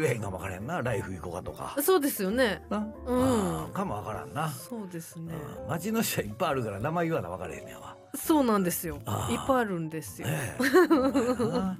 言えへんかもわからんな。ライフ行こうかとかそうですよね。 な、かもわからんな。 そうですね。 町の人はいっぱいあるから名前言わな分からへんねんわ。 そうなんですよ。いっぱいあるんですよ。 そうなんや。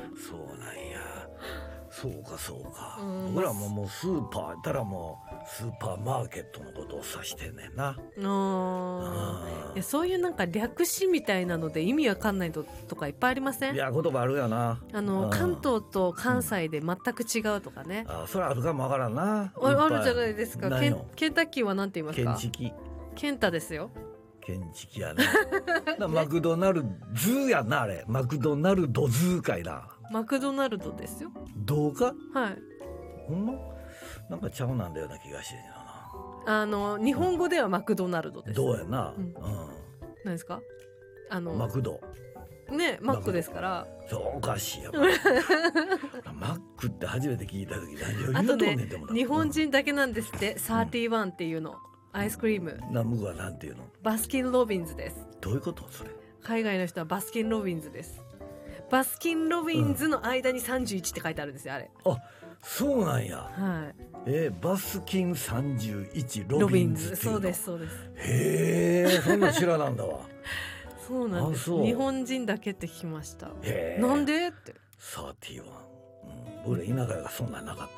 そうかそうか。僕らもうスーパーやったらもうスーパーマーケットのことを指してんねんな。 いや、そういうなんか略詞みたいなので意味わかんないとかいっぱいありません？ いや言葉あるよな。 関東と関西で全く違うとかね。 それあるかもわからんな。 あるじゃないですか。ケンタッキーはなんて言いますか？ ケンチキ。 ケンタですよ。 ケンチキやね。マクドナルドやなあれ。マクドナルドズーかいな。 マクドナルドですよ。 どうか？ はい。 ほんま？なんかちゃうなんだような気がしてるな。日本語ではマクドナルドです。 どうやな。 何ですか？ マクド。 ね、マックですから。 そうおかしいや。マックって初めて聞いた時何を言うとんねんって思った。 日本人だけなんですって。31っていうの。アイスクリーム。 向こうはなんていうの？ バスキンロビンズです。 どういうことそれ？ 海外の人はバスキンロビンズです。バスキンロビンズの間に31って書いてあるんですよ、あれ。 あ、そうなんや。 はい。 バスキン31ロビンズっていうの？ そうですそうです。 へえ、そんな知らなんだわ。 そうなんです。日本人だけって聞きました。なんでって。 31。僕ら田舎がそんなんなかった。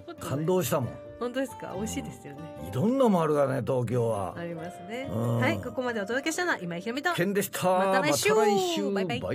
感動したもん。 本当ですか？美味しいですよね。 いろんなもあるからね、東京は。 ありますね。はい、ここまでお届けしたのは今井ひろみとケンでした。 また来週。 バイバイ。